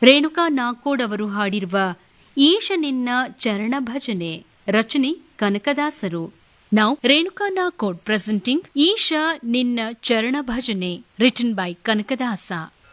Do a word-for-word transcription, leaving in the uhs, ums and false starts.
ರೇಣುಕಾ ನಾಕೋಡ್ ಅವರು ಹಾಡಿರುವ ಈಶ ನಿನ್ನ ಚರಣ ಭಜನೆ, ರಚನೆ ಕನಕದಾಸರು. ನೌ ರೇಣುಕಾ ನಾಕೋಡ್ ಪ್ರೆಸೆಂಟಿಂಗ್ ಈಶ ನಿನ್ನ ಚರಣ ಭಜನೆ, ರಿಟನ್ ಬೈ ಕನಕದಾಸ.